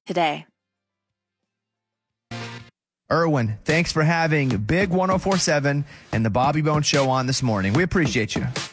today. Erwin, thanks for having Big 104.7 and the Bobby Bones Show on this morning. We appreciate you.